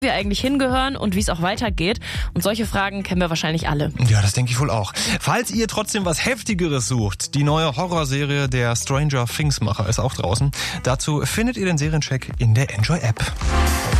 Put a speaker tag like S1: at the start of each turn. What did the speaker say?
S1: wir eigentlich hingehören und wie es auch weitergeht. Und solche Fragen kennen wir wahrscheinlich alle.
S2: Ja, das denke ich wohl auch. Falls ihr trotzdem was Heftigeres sucht, die neue Horrorserie der Stranger Things Macher ist auch draußen. Dazu findet ihr den Seriencheck in der Enjoy App.